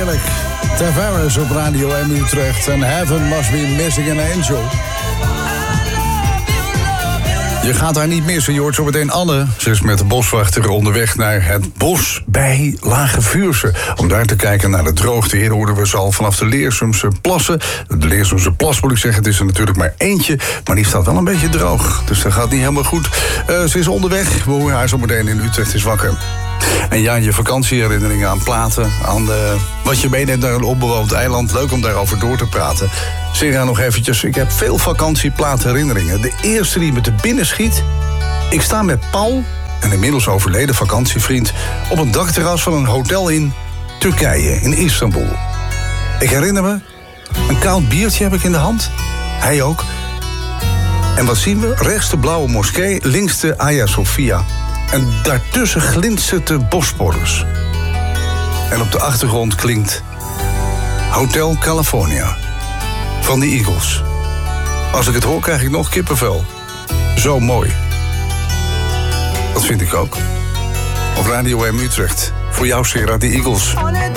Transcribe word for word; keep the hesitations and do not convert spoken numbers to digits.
heerlijk. Tavares op Radio M Utrecht. En Heaven Must Be Missing an Angel. Je gaat haar niet missen, je hoort zo meteen Anne. Ze is met de boswachter onderweg naar het bos bij Lage Vuursche. Om daar te kijken naar de droogte. Hier hoorden we ze al vanaf de Leersumse plassen. De Leersumse plas moet ik zeggen, het is er natuurlijk maar eentje. Maar die staat wel een beetje droog, dus dat gaat niet helemaal goed. Uh, ze is onderweg, we horen haar zo meteen in Utrecht is wakker. En ja, je vakantieherinneringen aan platen, aan de, wat je meeneemt naar een onbewoond eiland. Leuk om daarover door te praten. Sarah, nog eventjes, ik heb veel vakantieplaatherinneringen. De eerste die me te binnen schiet. Ik sta met Paul, een inmiddels overleden vakantievriend, op een dakterras van een hotel in Turkije, in Istanbul. Ik herinner me, een koud biertje heb ik in de hand. Hij ook. En wat zien we? Rechts de blauwe moskee, links de Hagia Sophia. En daartussen glinstert de Bosporus. En op de achtergrond klinkt Hotel California van de Eagles. Als ik het hoor, krijg ik nog kippenvel. Zo mooi. Dat vind ik ook. Op Radio M Utrecht. Voor jou, Sarah, de Eagles.